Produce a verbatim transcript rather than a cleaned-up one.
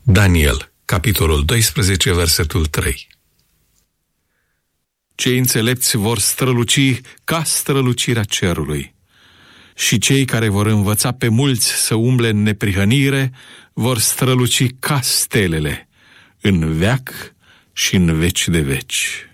Daniel, capitolul doisprezece, versetul trei. Cei înțelepți vor străluci ca strălucirea cerului și cei care vor învăța pe mulți să umble în neprihănire vor străluci ca stelele în veac și în veci de veci.